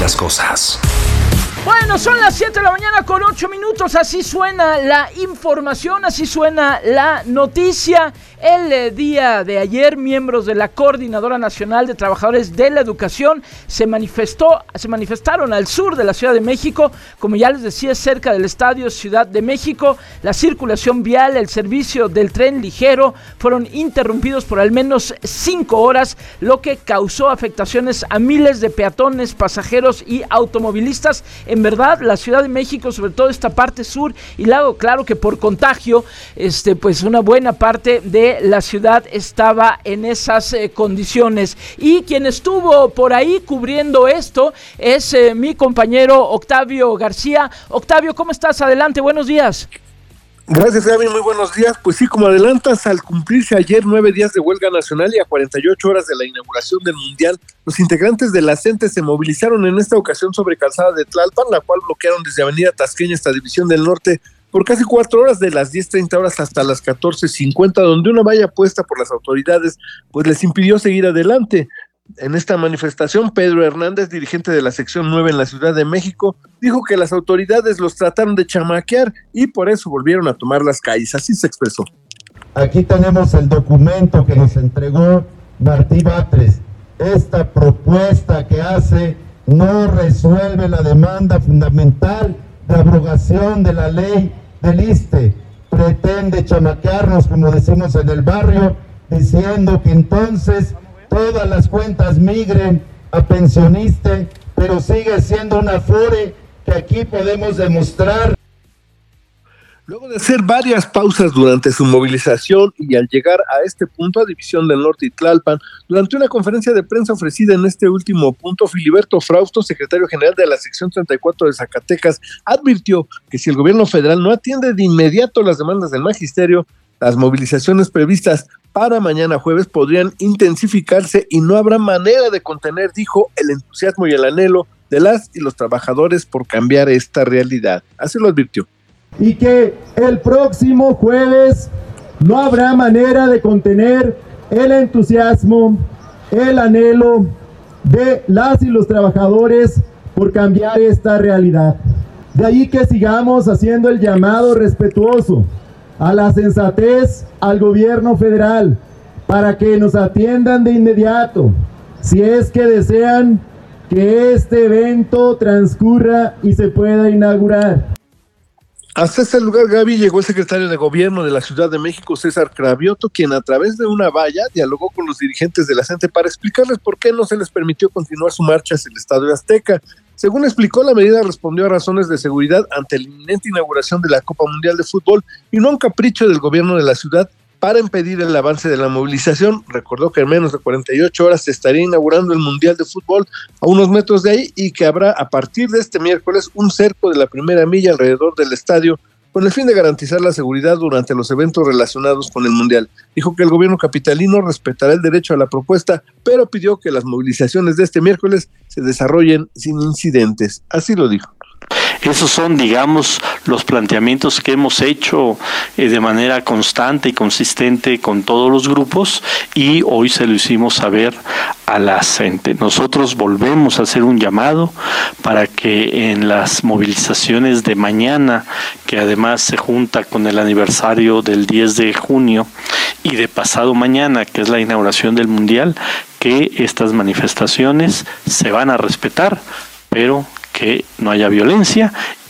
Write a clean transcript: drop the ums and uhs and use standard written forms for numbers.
las cosas. Bueno, son las 7 de la mañana con 8 minutos, así suena la información, así suena la noticia. El día de ayer, miembros de la Coordinadora Nacional de Trabajadores de la Educación se manifestaron al sur de la Ciudad de México, como ya les decía, cerca del Estadio Ciudad de México. La circulación vial, el servicio del tren ligero fueron interrumpidos por al menos 5 horas, lo que causó afectaciones a miles de peatones, pasajeros y automovilistas. En verdad, la Ciudad de México, sobre todo esta parte sur, y luego, claro que por contagio, pues una buena parte de la ciudad estaba en esas condiciones. Y quien estuvo por ahí cubriendo esto es mi compañero Octavio García. Octavio, ¿cómo estás? Adelante, buenos días. Gracias, Gaby, muy buenos días. Pues sí, como adelantas, al cumplirse ayer 9 días de huelga nacional y a 48 horas de la inauguración del Mundial, los integrantes de la CENTE se movilizaron en esta ocasión sobre Calzada de Tlalpan, la cual bloquearon desde Avenida Tasqueña hasta División del Norte por casi 4 horas, de las 10:30 horas hasta las 14:50, donde una valla puesta por las autoridades pues les impidió seguir adelante. En esta manifestación, Pedro Hernández, dirigente de la sección 9 en la Ciudad de México, dijo que las autoridades los trataron de chamaquear y por eso volvieron a tomar las calles. Así se expresó. Aquí tenemos el documento que nos entregó Martí Batres. Esta propuesta que hace no resuelve la demanda fundamental de abrogación de la ley del ISSSTE. Pretende chamaquearnos, como decimos en el barrio, diciendo que entonces todas las cuentas migren a pensioniste, pero sigue siendo una FORE que aquí podemos demostrar. Luego de hacer varias pausas durante su movilización y al llegar a este punto, a División del Norte y Tlalpan, durante una conferencia de prensa ofrecida en este último punto, Filiberto Frausto, secretario general de la sección 34 de Zacatecas, advirtió que si el gobierno federal no atiende de inmediato las demandas del magisterio, las movilizaciones previstas para mañana jueves podrían intensificarse y no habrá manera de contener, dijo, el entusiasmo y el anhelo de las y los trabajadores por cambiar esta realidad. Así lo advirtió. Y que el próximo jueves no habrá manera de contener el entusiasmo, el anhelo de las y los trabajadores por cambiar esta realidad. De ahí que sigamos haciendo el llamado respetuoso a la sensatez al gobierno federal para que nos atiendan de inmediato si es que desean que este evento transcurra y se pueda inaugurar. Hasta este lugar, Gaby, llegó el secretario de Gobierno de la Ciudad de México, César Cravioto, quien a través de una valla dialogó con los dirigentes de la CENTE para explicarles por qué no se les permitió continuar su marcha hacia el Estadio Azteca. Según explicó, la medida respondió a razones de seguridad ante la inminente inauguración de la Copa Mundial de Fútbol y no a un capricho del gobierno de la ciudad para impedir el avance de la movilización. Recordó que en menos de 48 horas se estaría inaugurando el Mundial de Fútbol a unos metros de ahí y que habrá a partir de este miércoles un cerco de la primera milla alrededor del estadio con el fin de garantizar la seguridad durante los eventos relacionados con el Mundial. Dijo que el gobierno capitalino respetará el derecho a la propuesta, pero pidió que las movilizaciones de este miércoles se desarrollen sin incidentes. Así lo dijo. Esos son, digamos, los planteamientos que hemos hecho de manera constante y consistente con todos los grupos y hoy se lo hicimos saber a la CENTE. Nosotros volvemos a hacer un llamado para que en las movilizaciones de mañana, que además se junta con el aniversario del 10 de junio y de pasado mañana, que es la inauguración del Mundial, que estas manifestaciones se van a respetar, pero que no haya violencia